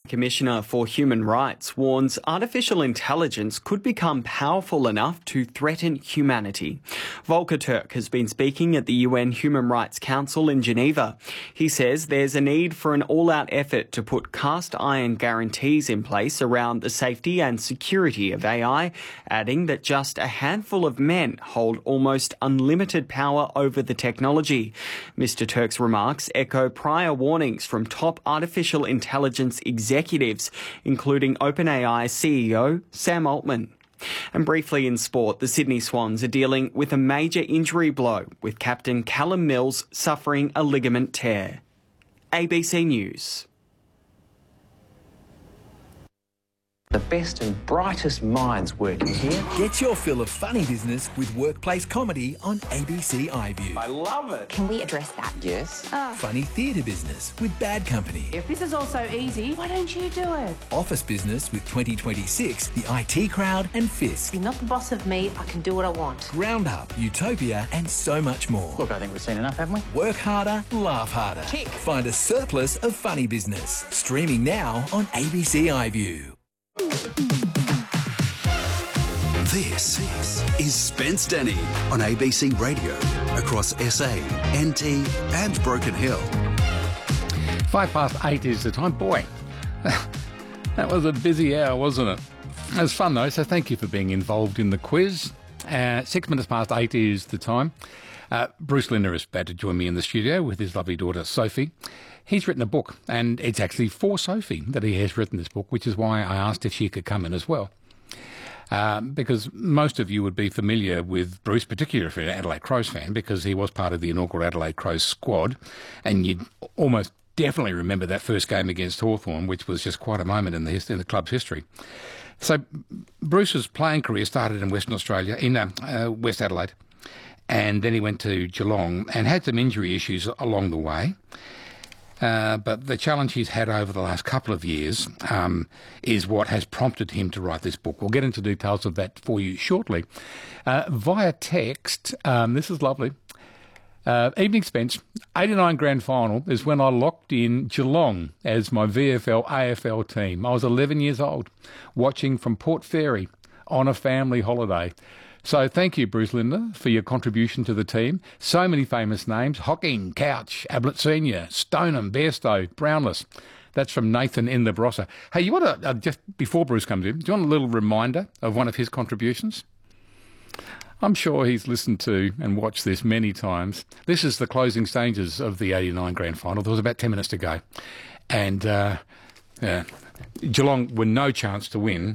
Commissioner for Human Rights warns artificial intelligence could become powerful enough to threaten humanity. Volker Turk has been speaking at the UN Human Rights Council in Geneva. He says there's a need for an all-out effort to put cast iron guarantees in place around the safety and security of AI, adding that just a handful of men hold almost unlimited power over the technology. Mr. Turk's remarks echo prior warnings from top artificial intelligence executives, including OpenAI CEO Sam Altman. And briefly in sport, the Sydney Swans are dealing with a major injury blow, with captain Callum Mills suffering a ligament tear. ABC News. The best and brightest minds working here. Get your fill of funny business with workplace comedy on ABC iView. I love it. Can we address that? Yes. Funny theatre business with Bad Company. If this is all so easy, why don't you do it? Office business with 2026, the IT Crowd and Fisk. You're not the boss of me. I can do what I want. Round Up, Utopia and so much more. Look, I think we've seen enough, haven't we? Work harder, laugh harder. Tick. Find a surplus of funny business. Streaming now on ABC iView. This is Spence Denny on ABC Radio across SA, NT and Broken Hill. 8:05 is the time. Boy, that was a busy hour, wasn't it? It was fun though, so thank you for being involved in the quiz. 8:06 is the time. Bruce Linder is about to join me in the studio with his lovely daughter Sophie. He's written a book, and it's actually for Sophie that he has written this book, which is why I asked if she could come in as well. Because most of you would be familiar with Bruce, particularly if you're an Adelaide Crows fan, because he was part of the inaugural Adelaide Crows squad, and you'd almost definitely remember that first game against Hawthorn, which was just quite a moment in the club's history. So Bruce's playing career started in Western Australia, in West Adelaide, and then he went to Geelong and had some injury issues along the way. But the challenge he's had over the last couple of years is what has prompted him to write this book. We'll get into details of that for you shortly. Via text, this is lovely. Evening, Spence. 89 Grand Final is when I locked in Geelong as my VFL AFL team. I was 11 years old, watching from Port Fairy on a family holiday. So thank you, Bruce Linder, for your contribution to the team. So many famous names: Hocking, Couch, Ablett Senior, Stoneham, Bairstow, Brownless. That's from Nathan in the Barossa. Hey, you want to, just before Bruce comes in, do you want a little reminder of one of his contributions? I'm sure he's listened to and watched this many times. This is the closing stages of the 89 Grand Final. There was about 10 minutes to go. And Geelong were no chance to win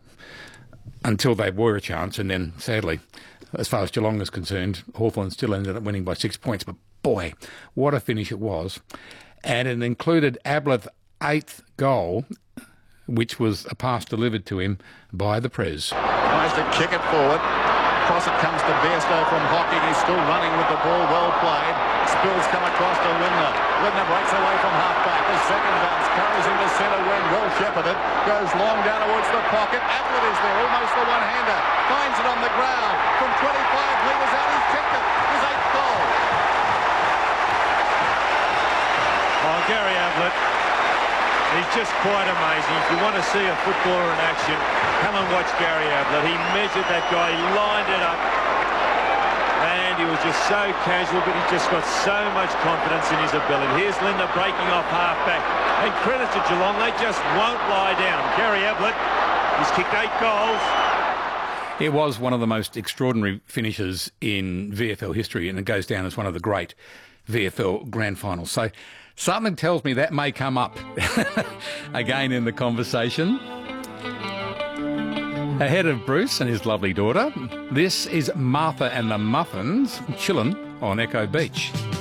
until they were a chance, and then, sadly, as far as Geelong is concerned, Hawthorn still ended up winning by 6 points. But boy, what a finish it was. And it included Ablett's 8th goal, which was a pass delivered to him by the Prez. Tries to kick it forward. Across it comes to Bairstow from Hocking. He's still running with the ball, well played. Spills come across to Lindner. Lindner breaks away from half-back. The second bounce carries into centre wing, well shepherded. Goes long down towards the pocket. Ablett is there, almost the one-hander. Finds it on the ground. From 25 metres out, he's kicked it. His 8th goal. Oh, Gary Ablett. He's just quite amazing. If you want to see a footballer in action, come and watch Gary Ablett. He measured that guy, he lined it up, and he was just so casual, but he just got so much confidence in his ability. Here's Linder breaking off half-back. And credit to Geelong, they just won't lie down. Gary Ablett, he's kicked 8 goals. It was one of the most extraordinary finishes in VFL history, and it goes down as one of the great VFL grand finals. So something tells me that may come up again in the conversation. Ahead of Bruce and his lovely daughter, this is Martha and the Muffins chillin' on Echo Beach.